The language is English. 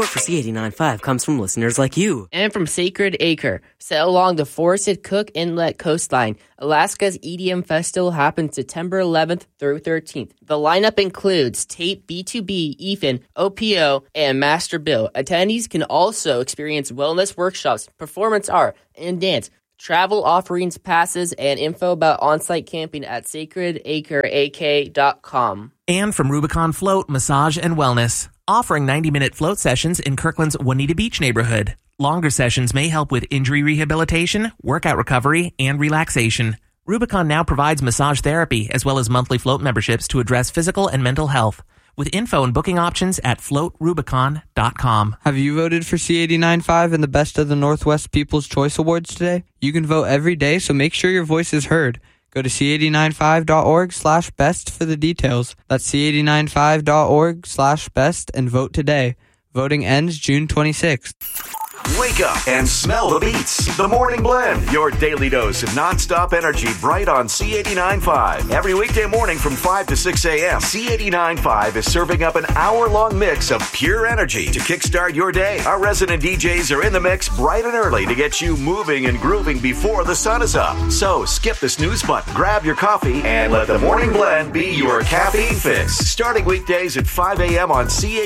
Support for C89.5 comes from listeners like you. And from Sacred Acre, set along the forested Cook Inlet coastline. Alaska's EDM Festival happens September 11th through 13th. The lineup includes Tate, B2B, Ethan, OPO, and Master Bill. Attendees can also experience wellness workshops, performance art, and dance. Travel offerings, passes, and info about on-site camping at sacredacreak.com. And from Rubicon Float, Massage and Wellness, offering 90-minute float sessions in Kirkland's Juanita Beach neighborhood. Longer sessions may help with injury rehabilitation, workout recovery, and relaxation. Rubicon now provides massage therapy as well as monthly float memberships to address physical and mental health. With info and booking options at floatrubicon.com. Have you voted for C89.5 in the Best of the Northwest People's Choice Awards today? You can vote every day, so make sure your voice is heard. Go to c895.org/best for the details. That's c895.org/best and vote today. Voting ends June 26th. Wake up and smell the beats. The Morning Blend, your daily dose of nonstop energy, right on C89.5. Every weekday morning from 5 to 6 a.m., C89.5 is serving up an hour-long mix of pure energy to kickstart your day. Our resident DJs are in the mix bright and early to get you moving and grooving before the sun is up. So skip the snooze button, grab your coffee, and let the Morning Blend be your caffeine fix. Starting weekdays at 5 a.m. on C89.5.